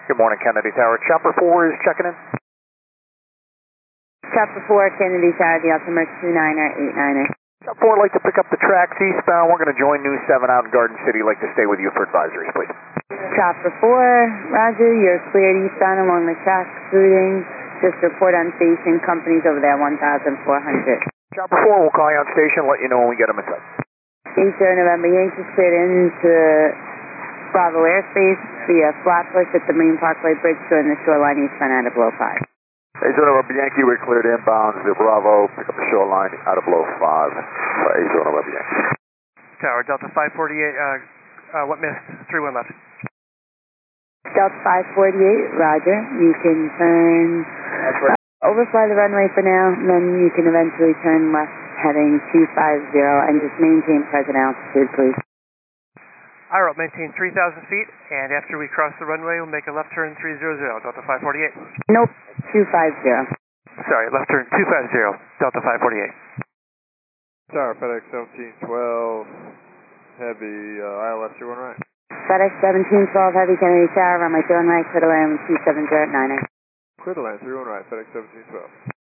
Good morning, Kennedy Tower. Chopper 4 is checking in. Chopper 4, Kennedy Tower, the altimeter 29er, 89er. Chopper 4, like to pick up the tracks eastbound. We're going to join News 7 out in Garden City. Like to stay with you for advisories, please. Chopper 4, roger, you're cleared eastbound along the tracks, routing. Just report on station, companies over there, 1,400. Chopper 4, we'll call you on station, let you know when we get them inside. 80 November Yankees cleared into Bravo airspace via Flatbush at the Marine Parkway Bridge showing the shoreline eastbound out of below 5. 80 November Yankee, we're cleared inbound to Bravo, pick up the shoreline out of below 5 for 80 November Yankee. Tower, Delta 548, what missed? 31 left. Delta 548, roger, you can turn, overfly the runway for now, and then you can eventually turn left heading 250 and just maintain present altitude, please. IRO, maintain 3,000 feet, and after we cross the runway, we'll make a left turn 300, Delta 548. Nope, 250. Sorry, left turn 250, Delta 548. Tower, FedEx 1712, heavy, ILS 31 right. FedEx 1712, Heavy Kennedy Tower, runway 31 right, clear to land 270 Clear to land 31 right, FedEx 1712.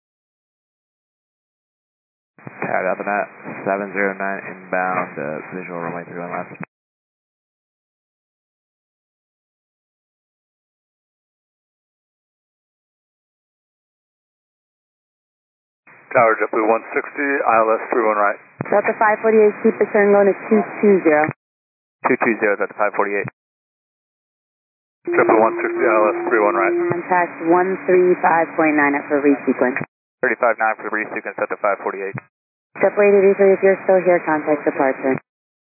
Tower, Delta Net 709 inbound, visual runway 31 left. Tower, JetBlue 160, ILS 31 right. Delta 548, keep the turn going to 220. 220, Delta 548. JetBlue 160, ILS 31 right. Contact 135.9 for resequence. 35.9 for the resequence, Delta 548. JetBlue 883, if you're still here, contact departure.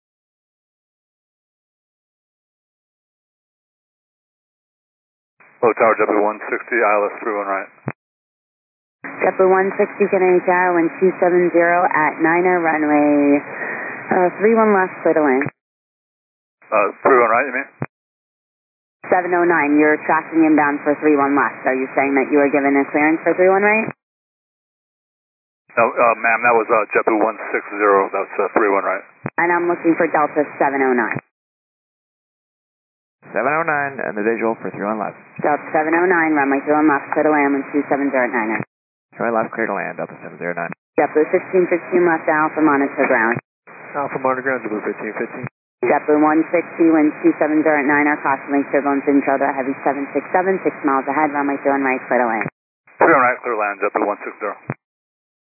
Hello, Tower, JetBlue 160, ILS 31 right. JetBlue 160, Kennedy Tower, 1270 at 9er, runway 31 left, clear to land. 31 right, you mean? 709, you're tracking inbound for 31 left. Are you saying that you were given a clearance for 31 right? No, ma'am, that was JetBlue 160, that's 31 right. And I'm looking for Delta 709. 709 and the visual for 31 left. Delta 709, runway 31 left, clear to land 270 at 9er. 31 left, clear to land, Delta 709. JetBlue 1515 left, Alpha monitor ground. Alpha monitor ground, JetBlue 1515. JetBlue 160, wind 270 at 9er, caution link turbulence intro to heavy 767, 6 miles ahead, runway 31 right, clear to land. 31 right, clear land, JetBlue 160.